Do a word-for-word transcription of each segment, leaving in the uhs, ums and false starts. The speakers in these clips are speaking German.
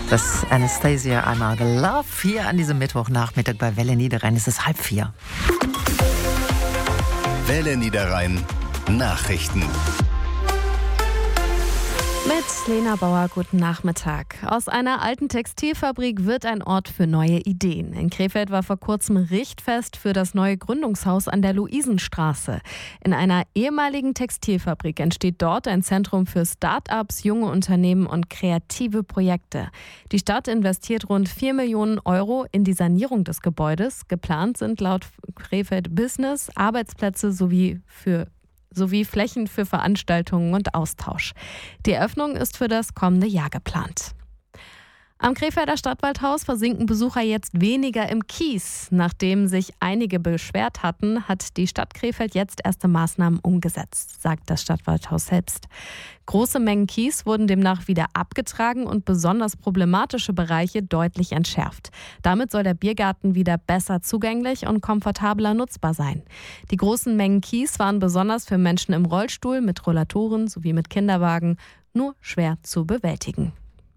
Das Anastasia I'm Out of Love hier an diesem Mittwochnachmittag bei Welle Niederrhein. Es ist halb vier. Welle Niederrhein Nachrichten. Mit Lena Bauer, guten Nachmittag. Aus einer alten Textilfabrik wird ein Ort für neue Ideen. In Krefeld war vor kurzem Richtfest für das neue Gründungshaus an der Luisenstraße. In einer ehemaligen Textilfabrik entsteht dort ein Zentrum für Start-ups, junge Unternehmen und kreative Projekte. Die Stadt investiert rund vier Millionen Euro in die Sanierung des Gebäudes. Geplant sind laut Krefeld Business Arbeitsplätze sowie für sowie Flächen für Veranstaltungen und Austausch. Die Eröffnung ist für das kommende Jahr geplant. Am Krefelder Stadtwaldhaus versinken Besucher jetzt weniger im Kies. Nachdem sich einige beschwert hatten, hat die Stadt Krefeld jetzt erste Maßnahmen umgesetzt, sagt das Stadtwaldhaus selbst. Große Mengen Kies wurden demnach wieder abgetragen und besonders problematische Bereiche deutlich entschärft. Damit soll der Biergarten wieder besser zugänglich und komfortabler nutzbar sein. Die großen Mengen Kies waren besonders für Menschen im Rollstuhl, mit Rollatoren sowie mit Kinderwagen nur schwer zu bewältigen.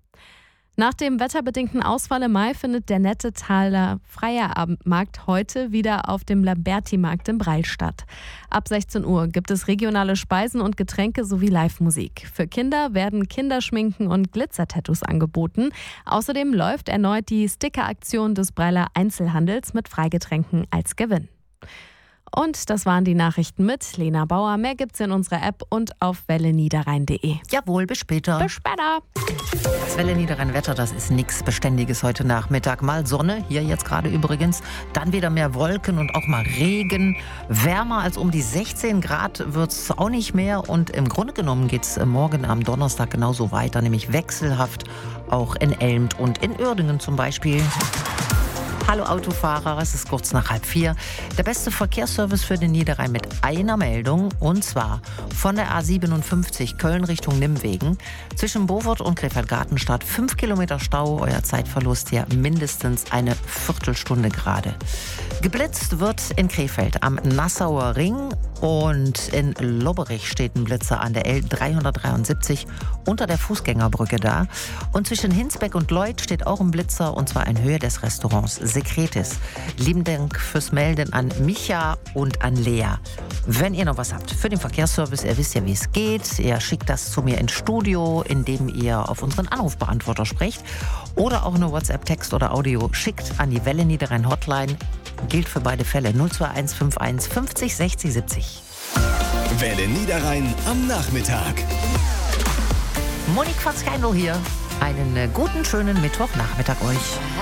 Nach dem wetterbedingten Ausfall im Mai findet der Nettetaler Feierabendmarkt heute wieder auf dem Lamberti-Markt in Breil statt. Ab sechzehn Uhr gibt es regionale Speisen und Getränke sowie Live-Musik. Für Kinder werden Kinderschminken und Glitzer-Tattoos angeboten. Außerdem läuft erneut die Sticker-Aktion des Breiler Einzelhandels mit Freigetränken als Gewinn. Und das waren die Nachrichten mit Lena Bauer. Mehr gibt's in unserer App und auf welle niederrhein punkt de. Jawohl, bis später. Bis später. Das Welle Niederrhein Wetter, das ist nichts Beständiges heute Nachmittag. Mal Sonne, hier jetzt gerade übrigens. Dann wieder mehr Wolken und auch mal Regen. Wärmer als um die sechzehn Grad wird's auch nicht mehr. Und im Grunde genommen geht's morgen am Donnerstag genauso weiter, nämlich wechselhaft. Auch in Elmt und in Uerdingen zum Beispiel. Hallo Autofahrer, es ist kurz nach halb vier. Der beste Verkehrsservice für den Niederrhein mit einer Meldung, und zwar von der A siebenundfünfzig Köln Richtung Nimwegen. Zwischen Beaufort und Krefeld-Gartenstadt fünf Kilometer Stau, euer Zeitverlust hier mindestens eine Viertelstunde gerade. Geblitzt wird in Krefeld am Nassauer Ring und in Lobberich steht ein Blitzer an der L dreihundertdreiundsiebzig unter der Fußgängerbrücke da. Und zwischen Hinsbeck und Leuth steht auch ein Blitzer, und zwar in Höhe des Restaurants Sekretis. Lieben Dank fürs Melden an Micha und an Lea. Wenn ihr noch was habt für den Verkehrsservice, ihr wisst ja, wie es geht. Ihr schickt das zu mir ins Studio, indem ihr auf unseren Anrufbeantworter sprecht. Oder auch eine WhatsApp-Text oder Audio schickt an die Welle Niederrhein Hotline. Gilt für beide Fälle null zwei eins fünf eins fünfzig sechzig siebzig. Welle Niederrhein am Nachmittag. Monique van Schijndel hier. Einen guten, schönen Mittwochnachmittag euch.